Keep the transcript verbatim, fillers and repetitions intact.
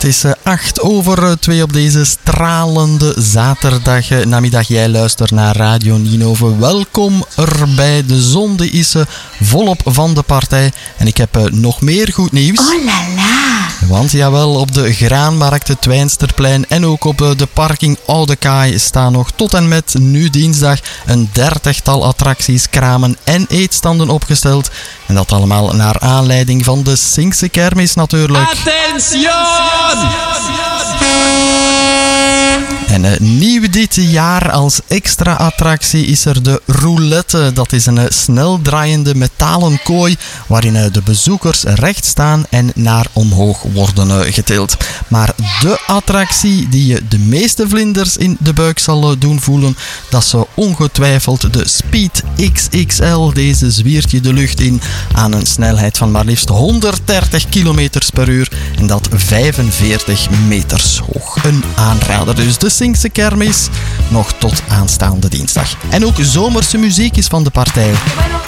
is uh, acht over uh, twee op deze stralende zaterdag uh, namiddag. Jij luistert naar Radio Ninove. Welkom erbij. De zon die is uh, volop van de partij. En ik heb uh, nog meer goed nieuws. Oh la la. Want jawel, op de Graanmarkt, het Twijnsterplein en ook op uh, de parking Oude Kaai staan nog tot en met nu dinsdag een dertigtal attracties, kramen en eetstanden opgesteld. En dat allemaal naar aanleiding van de Sinkse kermis natuurlijk. Attention! En uh, nieuw dit jaar als extra attractie is er de roulette. Dat is een uh, snel draaiende metalen kooi waarin uh, de bezoekers recht staan en naar omhoog worden uh, getild. Maar de attractie die je uh, de meeste vlinders in de buik zal uh, doen voelen, dat is uh, ongetwijfeld de Speed X X L. Deze zwiert je de lucht in aan een snelheid van maar liefst honderddertig kilometer per uur en dat vijfenveertig meters hoog. Een aanrader dus. De Sinkse kermis nog tot aanstaande dinsdag. En ook zomerse muziek is van de partij.